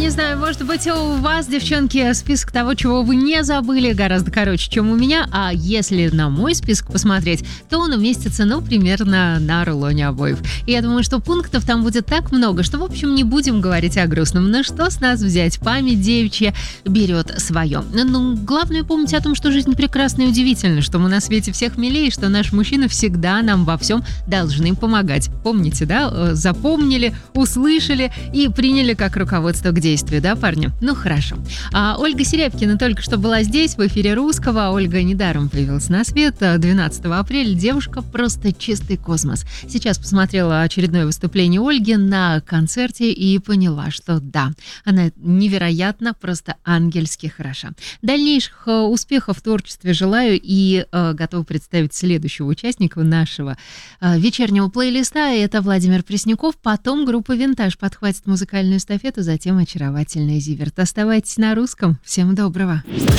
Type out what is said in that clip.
не знаю, может быть, у вас, девчонки, список того, чего вы не забыли, гораздо короче, чем у меня. А если на мой список посмотреть, то он уместится, примерно на рулоне обоев. И я думаю, что пунктов там будет так много, что, в общем, не будем говорить о грустном. Но что с нас взять? Память девичья берет свое. Главное помнить о том, что жизнь прекрасна и удивительна, что мы на свете всех милее, что наши мужчины всегда нам во всем должны помогать. Помните, да? Запомнили, услышали и приняли как руководство к действию, да, парни? Хорошо. Ольга Серябкина только что была здесь, в эфире Русского. Ольга недаром появилась на свет 12 апреля. Девушка просто чистый космос. Сейчас посмотрела очередное выступление Ольги на концерте и поняла, что да, она невероятно, просто ангельски хороша. Дальнейших успехов в творчестве желаю и готова представить следующего участника нашего вечернего плейлиста. Это Владимир Пресняков. Потом группа «Винтаж» подхватит музыкальную эстафету, затем очаровательный Зиверт. Оставайтесь на Русском. Всем доброго.